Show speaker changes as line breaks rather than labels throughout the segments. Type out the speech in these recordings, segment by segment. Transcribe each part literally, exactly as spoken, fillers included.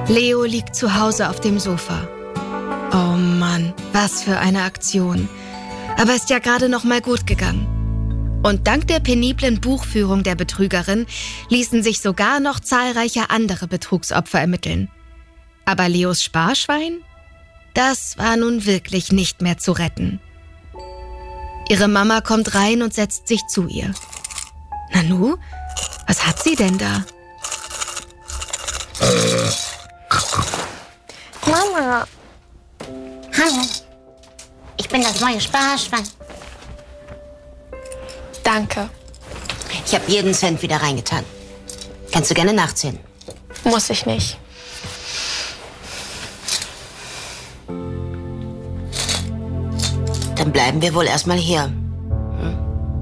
Leo liegt zu Hause auf dem Sofa. Oh Mann, was für eine Aktion. Aber ist ja gerade noch mal gut gegangen. Und dank der peniblen Buchführung der Betrügerin ließen sich sogar noch zahlreiche andere Betrugsopfer ermitteln. Aber Leos Sparschwein? Das war nun wirklich nicht mehr zu retten. Ihre Mama kommt rein und setzt sich zu ihr. Nanu, was hat sie denn da?
Mama. Hallo. Ich bin das neue Sparschwein.
Danke.
Ich habe jeden Cent wieder reingetan. Kannst du gerne nachzählen.
Muss ich nicht.
Dann bleiben wir wohl erstmal hier. Hm?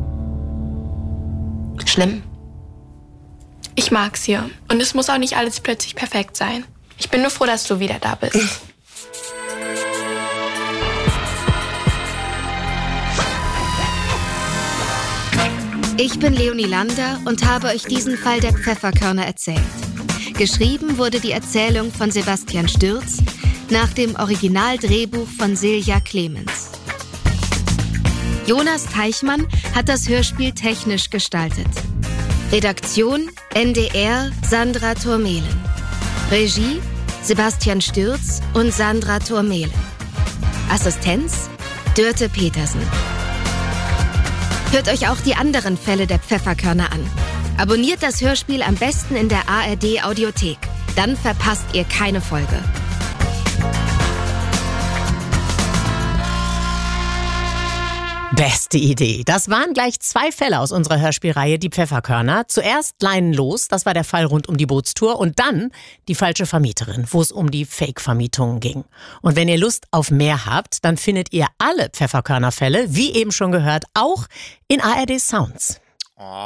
Schlimm?
Ich mag's hier. Und es muss auch nicht alles plötzlich perfekt sein. Ich bin nur froh, dass du wieder da bist.
Ich bin Leonie Lander und habe euch diesen Fall der Pfefferkörner erzählt. Geschrieben wurde die Erzählung von Sebastian Stürz nach dem Originaldrehbuch von Silja Clemens. Jonas Teichmann hat das Hörspiel technisch gestaltet. Redaktion N D R Sandra Thormehlen. Regie Sebastian Stürz und Sandra Thormehlen. Assistenz Dörte Petersen. Hört euch auch die anderen Fälle der Pfefferkörner an. Abonniert das Hörspiel am besten in der A R D Audiothek. Dann verpasst ihr keine Folge.
Beste Idee. Das waren gleich zwei Fälle aus unserer Hörspielreihe Die Pfefferkörner. Zuerst Leinen los, das war der Fall rund um die Bootstour. Und dann Die falsche Vermieterin, wo es um die Fake-Vermietungen ging. Und wenn ihr Lust auf mehr habt, dann findet ihr alle Pfefferkörner-Fälle, wie eben schon gehört, auch in A R D Sounds.